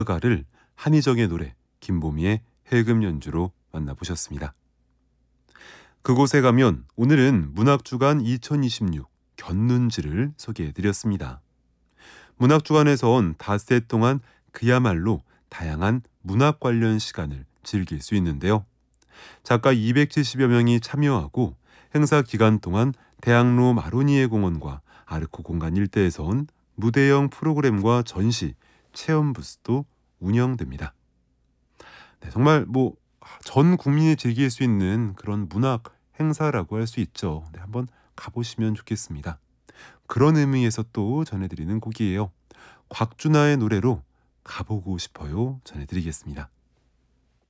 가를 한희정의 노래, 김보미의 해금 연주로 만나보셨습니다. 그곳에 가면 오늘은 문학주간 2026 곁눈질을 소개해드렸습니다. 문학주간에선 닷새 동안 그야말로 다양한 문학 관련 시간을 즐길 수 있는데요. 작가 270여 명이 참여하고 행사 기간 동안 대학로 마로니에 공원과 아르코 공간 일대에선 무대형 프로그램과 전시, 체험 부스도 운영됩니다. 네, 정말 전 국민이 즐길 수 있는 그런 문학 행사라고 할 수 있죠. 네, 한번 가보시면 좋겠습니다. 그런 의미에서 또 전해드리는 곡이에요. 곽준하의 노래로 가보고 싶어요 전해드리겠습니다.